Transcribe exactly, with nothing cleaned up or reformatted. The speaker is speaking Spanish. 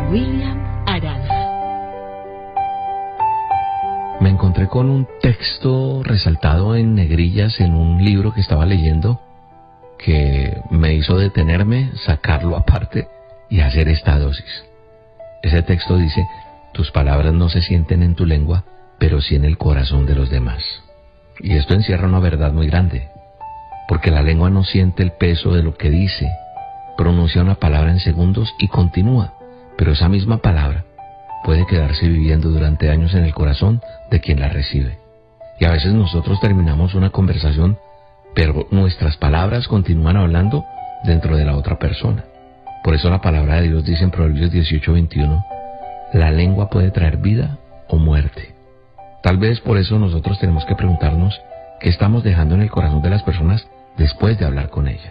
William Arana. Me encontré con un texto resaltado en negrillas en un libro que estaba leyendo que me hizo detenerme, sacarlo aparte y hacer esta dosis. Ese texto dice: tus palabras no se sienten en tu lengua, pero sí en el corazón de los demás. Y esto encierra una verdad muy grande, porque la lengua no siente el peso de lo que dice, pronuncia una palabra en segundos y continúa, pero esa misma palabra puede quedarse viviendo durante años en el corazón de quien la recibe. Y a veces nosotros terminamos una conversación, pero nuestras palabras continúan hablando dentro de la otra persona. Por eso la palabra de Dios dice en Proverbios dieciocho veintiuno, la lengua puede traer vida o muerte. Tal vez por eso nosotros tenemos que preguntarnos qué estamos dejando en el corazón de las personas después de hablar con ellas.